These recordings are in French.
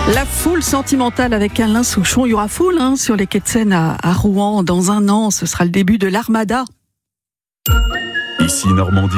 La foule sentimentale avec Alain Souchon. Il y aura foule sur les quais de Seine à Rouen dans un an. Ce sera le début de l'Armada. Ici Normandie.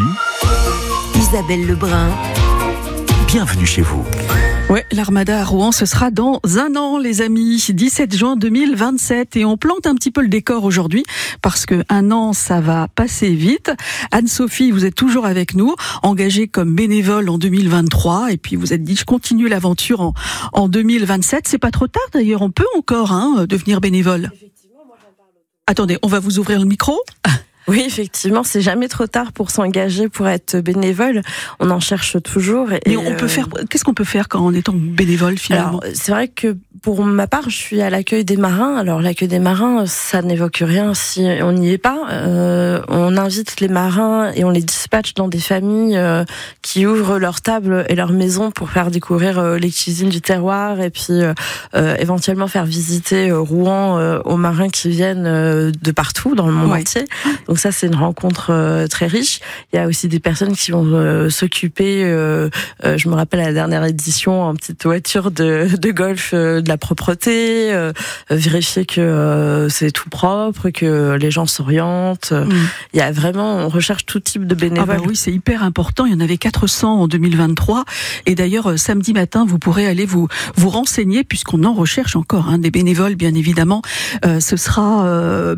Isabelle Lebrun. Bienvenue chez vous. Ouais, l'Armada à Rouen, ce sera dans un an, les amis, 17 juin 2027. Et on plante un petit peu le décor aujourd'hui, parce que un an, ça va passer vite. Anne-Sophie, vous êtes toujours avec nous, engagée comme bénévole en 2023. Et puis vous êtes dit, je continue l'aventure en 2027. C'est pas trop tard d'ailleurs, on peut encore devenir bénévole. Attendez, on va vous ouvrir le micro. Oui, effectivement, c'est jamais trop tard pour s'engager, pour être bénévole. On en cherche toujours. Mais on peut faire. Qu'est-ce qu'on peut faire quand on est bénévole finalement ? Alors, c'est vrai que pour ma part, je suis à l'accueil des marins. Alors, l'accueil des marins, ça n'évoque rien si on n'y est pas. On invite les marins et on les dispatche dans des familles qui ouvrent leur table et leur maison pour faire découvrir les cuisines du terroir et puis éventuellement faire visiter Rouen aux marins qui viennent de partout dans le monde entier. Donc ça, c'est une rencontre très riche. Il y a aussi des personnes qui vont s'occuper, je me rappelle à la dernière édition, en petite voiture de golf, de la propreté, vérifier que c'est tout propre, que les gens s'orientent. Il y a vraiment, on recherche tout type de bénévoles. Ah bah oui, c'est hyper important. Il y en avait 400 en 2023. Et d'ailleurs, samedi matin, vous pourrez aller vous renseigner, puisqu'on en recherche encore des bénévoles, bien évidemment. Ce sera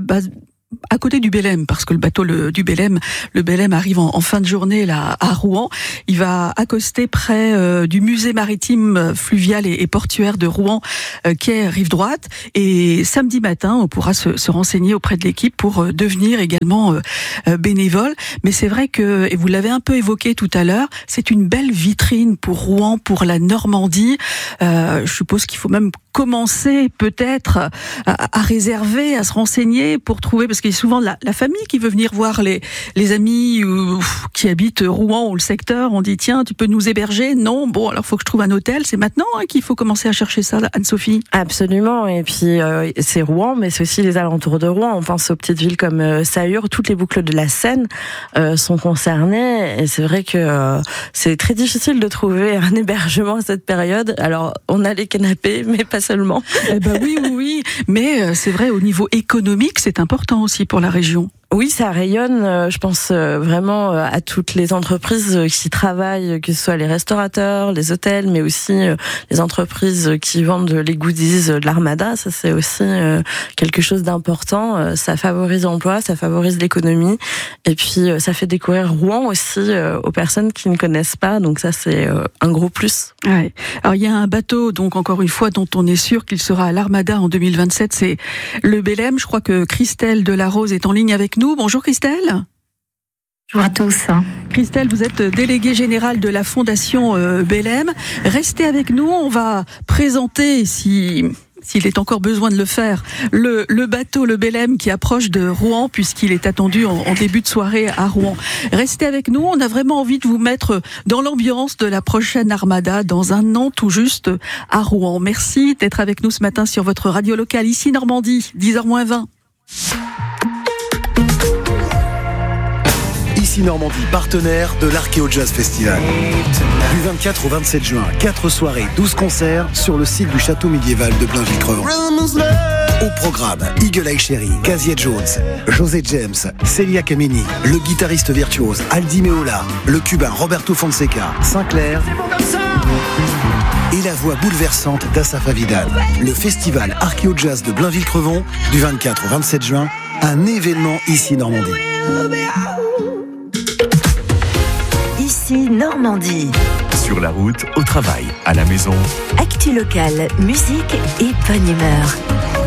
à côté du Bélem, parce que le bateau du Bélem, le Bélem arrive en fin de journée là à Rouen. Il va accoster près du musée maritime fluvial et portuaire de Rouen, quai rive droite. Et samedi matin, on pourra se renseigner auprès de l'équipe pour devenir également bénévole. Mais c'est vrai que, et vous l'avez un peu évoqué tout à l'heure, c'est une belle vitrine pour Rouen, pour la Normandie. Je suppose qu'il faut même commencer peut-être à réserver, à se renseigner pour trouver, parce qu'il y a souvent la famille qui veut venir voir les amis qui habitent Rouen ou le secteur. On dit tiens, tu peux nous héberger ? Non, bon, alors faut que je trouve un hôtel. C'est maintenant qu'il faut commencer à chercher ça, Anne-Sophie. Absolument. Et puis c'est Rouen, mais c'est aussi les alentours de Rouen. On pense aux petites villes comme Sahure. Toutes les boucles de la Seine sont concernées. Et c'est vrai que c'est très difficile de trouver un hébergement à cette période. Alors on a les canapés, mais pas seulement. Oui. Mais c'est vrai, au niveau économique, c'est important aussi pour la région. Oui, ça rayonne. Je pense vraiment à toutes les entreprises qui travaillent, que ce soit les restaurateurs, les hôtels, mais aussi les entreprises qui vendent les goodies de l'Armada. Ça, c'est aussi quelque chose d'important. Ça favorise l'emploi, ça favorise l'économie, et puis ça fait découvrir Rouen aussi aux personnes qui ne connaissent pas. Donc ça, c'est un gros plus. Ouais. Alors il y a un bateau, donc encore une fois, dont on est sûr qu'il sera à l'Armada en 2027. C'est le Bélem. Je crois que Christelle Delarose est en ligne avec nous. Bonjour Christelle. Bonjour à tous. Christelle, vous êtes déléguée générale de la Fondation Bélem. Restez avec nous, on va présenter, s'il est encore besoin de le faire, le bateau, le Bélem, qui approche de Rouen, puisqu'il est attendu en début de soirée à Rouen. Restez avec nous, on a vraiment envie de vous mettre dans l'ambiance de la prochaine Armada, dans un an tout juste à Rouen. Merci d'être avec nous ce matin sur votre radio locale, ici Normandie, 10h-20. Ici Normandie, partenaire de l'Archéo Jazz Festival. Du 24 au 27 juin, 4 soirées, 12 concerts sur le site du château médiéval de Blainville-Crevant. Au programme, Eagle Eye Cherry, Cazier Jones, José James, Celia Camini, le guitariste virtuose Aldi Meola, le cubain Roberto Fonseca, Sinclair et la voix bouleversante d'Assafa Vidal. Le festival Archéo Jazz de Blainville-Crevant, du 24 au 27 juin, un événement ici Normandie. Ici Normandie. Sur la route, au travail, à la maison. Actu locale, musique et bonne humeur.